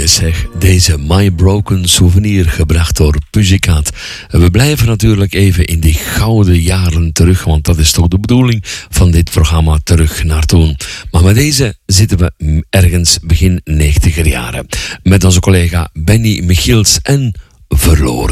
zeg, deze My Broken Souvenir gebracht door Puzikat. En we blijven natuurlijk even in die gouden jaren terug, want dat is toch de bedoeling van dit programma, terug naar toen. Maar met deze zitten we ergens begin 90er jaren. Met onze collega Benny Michiels en Verloren.